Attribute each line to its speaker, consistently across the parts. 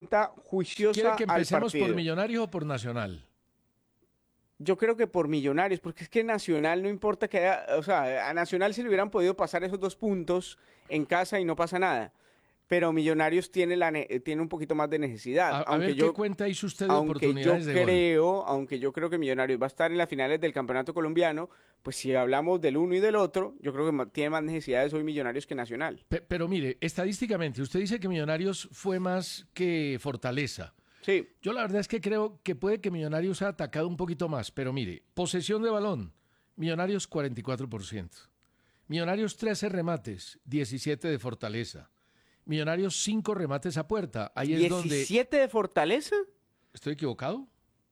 Speaker 1: pregunta
Speaker 2: ¿Quiere
Speaker 1: juiciosa
Speaker 2: que
Speaker 1: al
Speaker 2: empecemos por
Speaker 1: partido.
Speaker 2: Millonarios o por Nacional?
Speaker 1: Yo creo que por Millonarios, porque es que Nacional no importa que haya, o sea, a Nacional se le hubieran podido pasar esos 2 puntos en casa y no pasa nada. Pero Millonarios tiene tiene un poquito más de necesidad.
Speaker 2: A ver qué cuenta hizo usted de oportunidades de gol.
Speaker 1: Aunque yo creo que Millonarios va a estar en las finales del campeonato colombiano, pues si hablamos del uno y del otro, yo creo que tiene más necesidades hoy Millonarios que Nacional.
Speaker 2: Pero mire, estadísticamente, usted dice que Millonarios fue más que Fortaleza.
Speaker 1: Sí,
Speaker 2: Yo la verdad es que creo que puede que Millonarios ha atacado un poquito más, pero mire, posesión de balón, Millonarios 44%. Millonarios 13 remates, 17 de Fortaleza. Millonarios 5 remates a puerta. Ahí es donde...
Speaker 1: 17 de Fortaleza.
Speaker 2: ¿Estoy equivocado?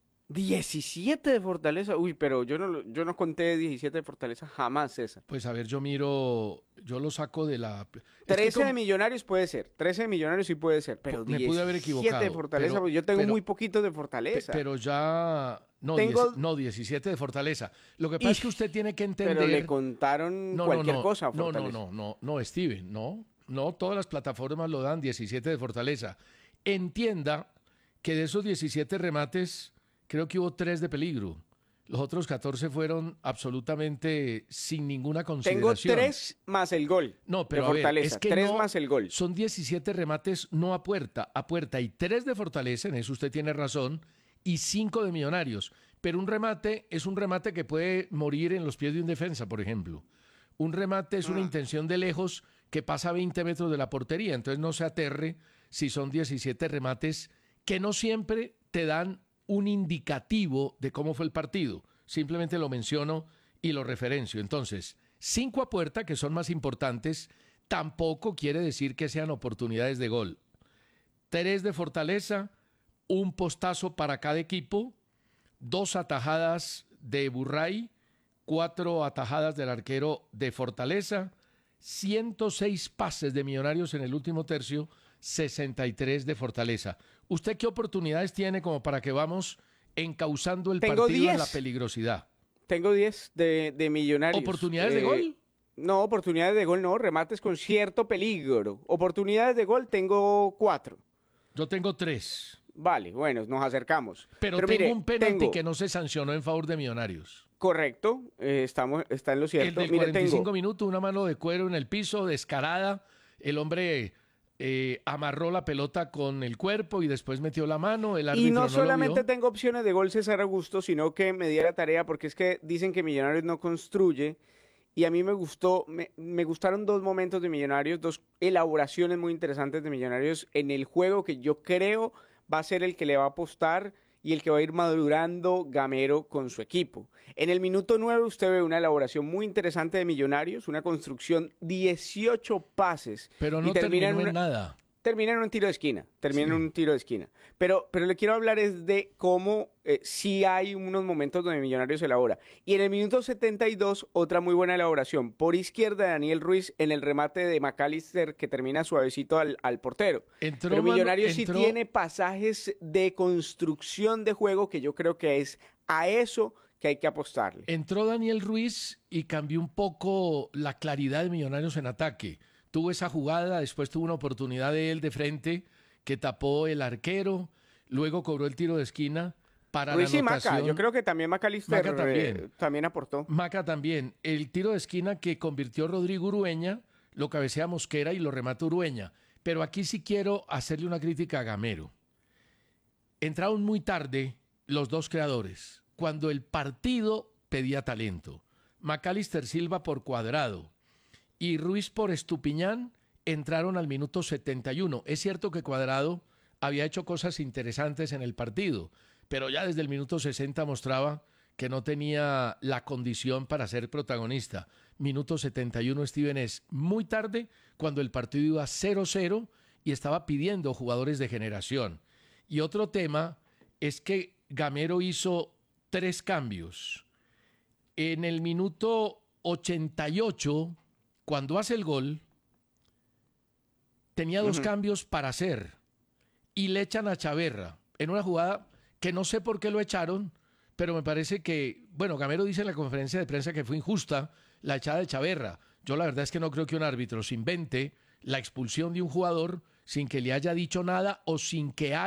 Speaker 1: 17 de Fortaleza. Uy, pero yo no conté 17 de Fortaleza jamás, César.
Speaker 2: Pues a ver, yo miro, yo lo saco de la... Es que
Speaker 1: 13 de Millonarios puede ser. 13 de Millonarios sí puede ser. Pero
Speaker 2: me pude haber
Speaker 1: 17 de
Speaker 2: equivocado,
Speaker 1: Fortaleza, pues yo tengo
Speaker 2: pero,
Speaker 1: muy poquitos de Fortaleza.
Speaker 2: pero ya... No,
Speaker 1: Tengo.
Speaker 2: no, 17 de Fortaleza. Lo que pasa
Speaker 1: Y,
Speaker 2: es que usted tiene que
Speaker 1: pero le
Speaker 2: entender...
Speaker 1: contaron
Speaker 2: No, no,
Speaker 1: cualquier
Speaker 2: no,
Speaker 1: cosa a
Speaker 2: no, no,
Speaker 1: Fortaleza.
Speaker 2: no, no, no, Steven, no. No todas las plataformas lo dan 17 de Fortaleza. Entienda que de esos 17 remates, creo que hubo 3 de peligro. Los otros 14 fueron absolutamente sin ninguna
Speaker 1: Tengo
Speaker 2: consideración.
Speaker 1: 3 más el gol
Speaker 2: No,
Speaker 1: de
Speaker 2: pero a ver,
Speaker 1: Fortaleza.
Speaker 2: es que
Speaker 1: 3
Speaker 2: no,
Speaker 1: más el gol.
Speaker 2: son 17 remates no a puerta y 3 de Fortaleza, en eso usted tiene razón, y 5 de Millonarios. Pero un remate es un remate que puede morir en los pies de un defensa, por ejemplo. Un remate es una intención de lejos que pasa a 20 metros de la portería, entonces no se aterre si son 17 remates que no siempre te dan un indicativo de cómo fue el partido. Simplemente lo menciono y lo referencio. Entonces, 5 a puerta, que son más importantes, tampoco quiere decir que sean oportunidades de gol. 3 de Fortaleza, un postazo para cada equipo, 2 atajadas de Burray, 4 atajadas del arquero de Fortaleza, 106 pases de Millonarios en el último tercio, 63 de Fortaleza. ¿Usted qué oportunidades tiene como para que vamos encauzando el
Speaker 1: Tengo
Speaker 2: partido en la
Speaker 1: 10.
Speaker 2: peligrosidad?
Speaker 1: Tengo 10 de Millonarios.
Speaker 2: ¿Oportunidades de gol?
Speaker 1: No, oportunidades de gol no. Remates con cierto peligro. Oportunidades de gol tengo 4.
Speaker 2: Yo tengo 3,
Speaker 1: Vale, bueno, nos acercamos.
Speaker 2: pero tengo
Speaker 1: mire,
Speaker 2: un penalti que no se sancionó en favor de Millonarios.
Speaker 1: correcto, está en lo
Speaker 2: El
Speaker 1: cierto.
Speaker 2: del
Speaker 1: Mire,
Speaker 2: 45 minutos, una mano de cuero en el piso, descarada. El hombre amarró la pelota con el cuerpo y después metió la mano. El
Speaker 1: Y
Speaker 2: árbitro
Speaker 1: no
Speaker 2: no lo
Speaker 1: solamente
Speaker 2: vio.
Speaker 1: tengo opciones de gol César Augusto, sino que me di a la tarea porque es que dicen que Millonarios no construye. Y a mí me gustaron 2 momentos de Millonarios, 2 elaboraciones muy interesantes de Millonarios en el juego que yo creo va a ser el que le va a apostar y el que va a ir madurando Gamero con su equipo. En el minuto 9 usted ve una elaboración muy interesante de Millonarios, una construcción, 18 pases
Speaker 2: Pero
Speaker 1: y
Speaker 2: no terminó en nada.
Speaker 1: termina en un tiro de esquina, termina en
Speaker 2: Sí.
Speaker 1: un tiro de esquina. Pero le quiero hablar es de cómo sí hay unos momentos donde Millonarios elabora. Y en el minuto 72, otra muy buena elaboración. Por izquierda, Daniel Ruiz en el remate de McAllister que termina suavecito al portero.
Speaker 2: Entró,
Speaker 1: Pero Millonarios sí
Speaker 2: entró,
Speaker 1: tiene pasajes de construcción de juego que yo creo que es a eso que hay que apostarle.
Speaker 2: entró Daniel Ruiz y cambió un poco la claridad de Millonarios en ataque. Tuvo esa jugada, después tuvo una oportunidad de él de frente que tapó el arquero, luego cobró el tiro de esquina para
Speaker 1: Ruiz
Speaker 2: la
Speaker 1: y Maca,
Speaker 2: anotación.
Speaker 1: yo creo que también McAllister
Speaker 2: Maca también.
Speaker 1: también aportó.
Speaker 2: Maca también. El tiro de esquina que convirtió Rodrigo Urueña, lo cabecea Mosquera y lo remata Urueña. Pero aquí sí quiero hacerle una crítica a Gamero. Entraron muy tarde los dos creadores, cuando el partido pedía talento. McAllister Silva por Cuadrado y Ruiz por Estupiñán entraron al minuto 71. Es cierto que Cuadrado había hecho cosas interesantes en el partido, pero ya desde el minuto 60 mostraba que no tenía la condición para ser protagonista. Minuto 71, Steven, es muy tarde cuando el partido iba 0-0 y estaba pidiendo jugadores de generación. Y otro tema es que Gamero hizo 3 cambios. En el minuto 88, cuando hace el gol, tenía 2 cambios para hacer y le echan a Chaverra en una jugada que no sé por qué lo echaron, pero me parece que, bueno, Gamero dice en la conferencia de prensa que fue injusta la echada de Chaverra. Yo la verdad es que no creo que un árbitro se invente la expulsión de un jugador sin que le haya dicho nada o sin que